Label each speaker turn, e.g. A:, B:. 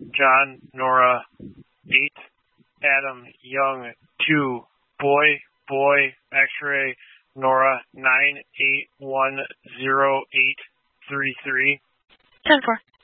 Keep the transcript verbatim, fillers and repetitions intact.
A: John, Nora, eight. Adam, Young, two. Boy, Boy, X-ray, Nora, nine eight one zero eight three three.
B: ten four.